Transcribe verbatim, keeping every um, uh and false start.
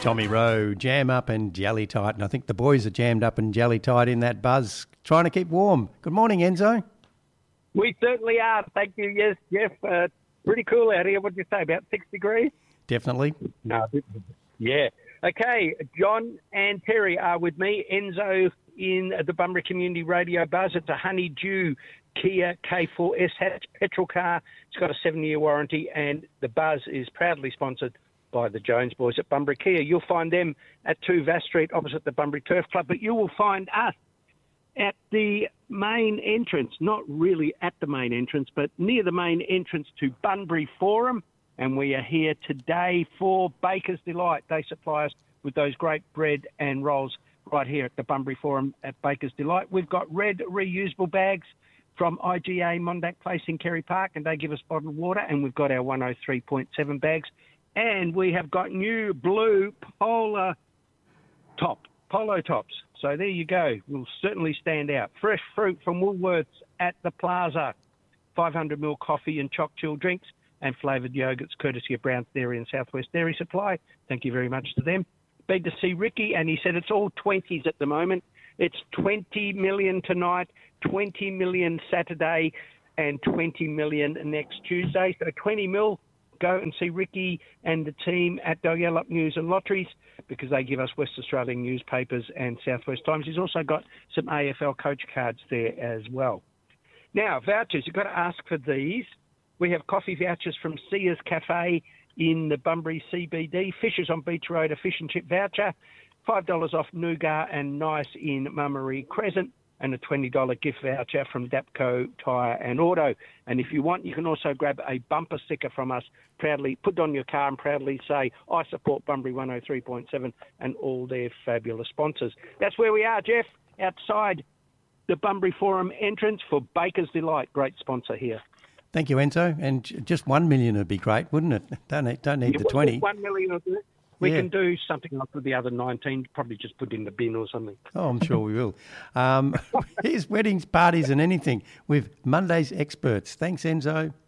Tommy Rowe, jam up and jelly tight. And I think the boys are jammed up and jelly tight in that buzz, trying to keep warm. Good morning, Enzo. We certainly are. Thank you. Yes, Jeff. Uh, pretty cool out here. What did you say, about six degrees? Definitely. No. Yeah. Okay, John and Terry are with me. Enzo in the Bunbury Community Radio Buzz. It's a Honeydew Kia K four S hatch petrol car. It's got a seven-year warranty, and the Buzz is proudly sponsored by the Jones boys at Bunbury Kia. You'll find them at two Vass Street opposite the Bunbury Turf Club, but you will find us at the main entrance, not really at the main entrance, but near the main entrance to Bunbury Forum. And we are here today for Baker's Delight. They supply us with those great bread and rolls right here at the Bunbury Forum at Baker's Delight. We've got red reusable bags from I G A Mondack Place in Kerry Park, and they give us bottled water. And we've got our one oh three point seven bags. And we have got new blue polar top, polo tops. So there you go. Will certainly stand out. Fresh fruit from Woolworths at the Plaza. five hundred milliliter coffee and choc chill drinks and flavoured yogurts courtesy of Brown's Dairy and Southwest Dairy Supply. Thank you very much to them. Beg to see Ricky, and he said it's all twenties at the moment. It's twenty million tonight, twenty million Saturday, and twenty million next Tuesday. So twenty mil. Go and see Ricky and the team at Dalyalup News and Lotteries, because they give us West Australian newspapers and Southwest Times. He's also got some A F L coach cards there as well. Now, vouchers, you've got to ask for these. We have coffee vouchers from Sia's Cafe in the Bunbury C B D, Fishers on Beach Road, a fish and chip voucher, five dollars off Nougat and Nice in Mummery Crescent, and a twenty dollars gift voucher from Dapco Tyre and Auto. And if you want, you can also grab a bumper sticker from us, proudly put it on your car and proudly say, I support Bunbury one oh three point seven and all their fabulous sponsors. That's where we are, Jeff, outside the Bunbury Forum entrance for Baker's Delight. Great sponsor here. Thank you, Enzo. And just one million would be great, wouldn't it? Don't need, don't need yeah, the twenty. One million will do it. We yeah. can do something like with the other nineteen, probably just put in the bin or something. Oh, I'm sure we will. Um, here's weddings, parties and anything with Monday's experts. Thanks, Enzo.